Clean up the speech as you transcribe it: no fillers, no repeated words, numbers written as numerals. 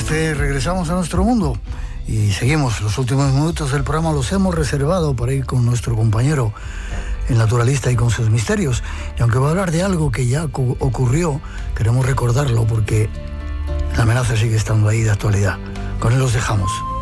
Regresamos a nuestro mundo y seguimos. Los últimos minutos del programa los hemos reservado para ir con nuestro compañero, el naturalista, y con sus misterios. Y aunque va a hablar de algo que ya ocurrió, queremos recordarlo porque la amenaza sigue estando ahí de actualidad. Con él los dejamos.